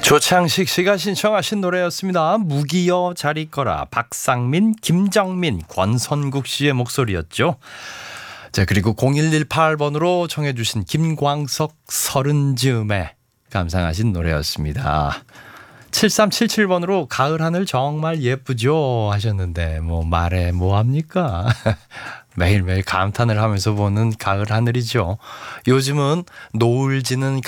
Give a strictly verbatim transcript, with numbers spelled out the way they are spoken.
조창식 씨가 신청하신 노래였습니다. 무기여 잘 있거라. 박상민, 김정민, 권선국 씨의 목소리였죠. 자, 그리고 공일일팔 번으로 청해 주신 김광석 서른 즈음에 감상하신 노래였습니다. 칠삼칠칠 번으로 가을 하늘 정말 예쁘죠 하셨는데 뭐 말해 뭐합니까? 매일매일 감탄을 하면서 보는 가을 하늘이죠. 요즘은 노을 지는